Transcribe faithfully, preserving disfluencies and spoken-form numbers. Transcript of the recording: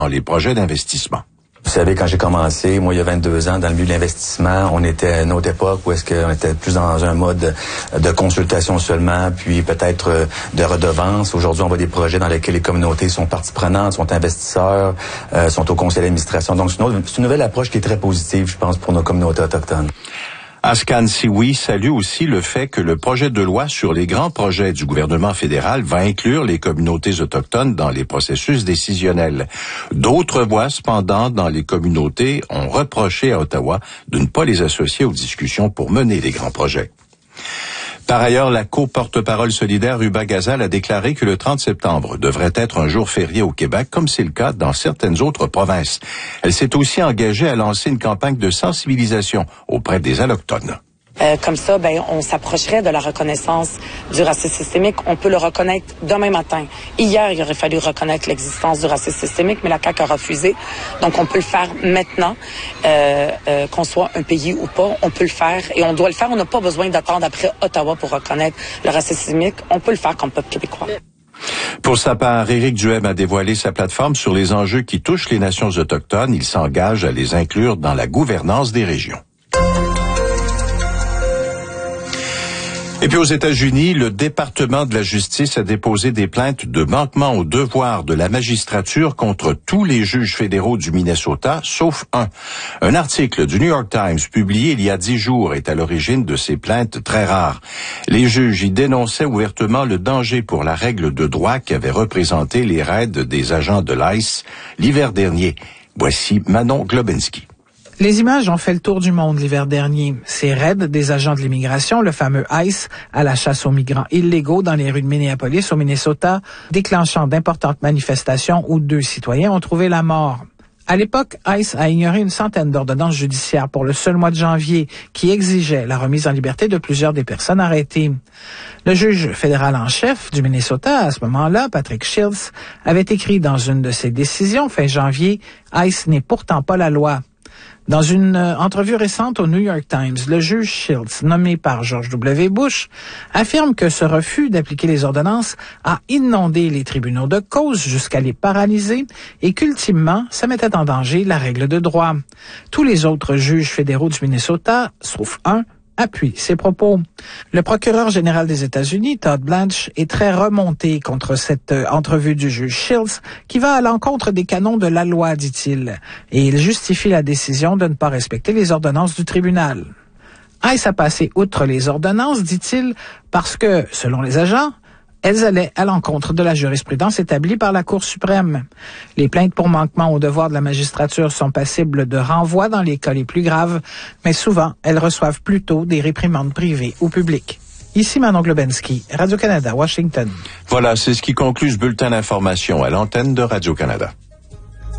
dans les projets d'investissement. Vous savez, quand j'ai commencé, moi, il y a vingt-deux ans, dans le milieu de l'investissement, on était à une autre époque où est-ce qu'on était plus dans un mode de consultation seulement, puis peut-être de redevance. Aujourd'hui, on voit des projets dans lesquels les communautés sont partie prenante, sont investisseurs, euh, sont au conseil d'administration. Donc, c'est une, autre, c'est une nouvelle approche qui est très positive, je pense, pour nos communautés autochtones. Ascan Siwi salue aussi le fait que le projet de loi sur les grands projets du gouvernement fédéral va inclure les communautés autochtones dans les processus décisionnels. D'autres voix, cependant, dans les communautés ont reproché à Ottawa de ne pas les associer aux discussions pour mener les grands projets. Par ailleurs, la co-porte-parole solidaire Ruba Gazal a déclaré que le trente septembre devrait être un jour férié au Québec, comme c'est le cas dans certaines autres provinces. Elle s'est aussi engagée à lancer une campagne de sensibilisation auprès des Allochtones. Euh, comme ça, ben, on s'approcherait de la reconnaissance du racisme systémique. On peut le reconnaître demain matin. Hier, il aurait fallu reconnaître l'existence du racisme systémique, mais la C A Q a refusé. Donc, on peut le faire maintenant, euh, euh, qu'on soit un pays ou pas. On peut le faire et on doit le faire. On n'a pas besoin d'attendre après Ottawa pour reconnaître le racisme systémique. On peut le faire comme peuple québécois. Pour sa part, Éric Duhem a dévoilé sa plateforme sur les enjeux qui touchent les nations autochtones. Il s'engage à les inclure dans la gouvernance des régions. Et puis aux États-Unis, le département de la justice a déposé des plaintes de manquement aux devoirs de la magistrature contre tous les juges fédéraux du Minnesota, sauf un. Un article du New York Times publié il y a dix jours est à l'origine de ces plaintes très rares. Les juges y dénonçaient ouvertement le danger pour la règle de droit qu'avaient représenté les raids des agents de l'I C E l'hiver dernier. Voici Manon Globinski. Les images ont fait le tour du monde l'hiver dernier. Ces raids des agents de l'immigration, le fameux I C E, à la chasse aux migrants illégaux dans les rues de Minneapolis, au Minnesota, déclenchant d'importantes manifestations où deux citoyens ont trouvé la mort. À l'époque, I C E a ignoré une centaine d'ordonnances judiciaires pour le seul mois de janvier qui exigeaient la remise en liberté de plusieurs des personnes arrêtées. Le juge fédéral en chef du Minnesota, à ce moment-là, Patrick Shields, avait écrit dans une de ses décisions fin janvier « I C E n'est pourtant pas la loi ». Dans une euh, entrevue récente au New York Times, le juge Shields, nommé par George W. Bush, affirme que ce refus d'appliquer les ordonnances a inondé les tribunaux de cause jusqu'à les paralyser et qu'ultimement, ça mettait en danger la règle de droit. Tous les autres juges fédéraux du Minnesota, sauf un, appuie ses propos. Le procureur général des États-Unis, Todd Blanche, est très remonté contre cette euh, entrevue du juge Shields qui va à l'encontre des canons de la loi, dit-il, et il justifie la décision de ne pas respecter les ordonnances du tribunal. I C E a passé outre les ordonnances, dit-il, parce que, selon les agents, elles allaient à l'encontre de la jurisprudence établie par la Cour suprême. Les plaintes pour manquement aux devoirs de la magistrature sont passibles de renvoi dans les cas les plus graves, mais souvent, elles reçoivent plutôt des réprimandes privées ou publiques. Ici Manon Globinski, Radio-Canada, Washington. Voilà, c'est ce qui conclut ce bulletin d'information à l'antenne de Radio-Canada.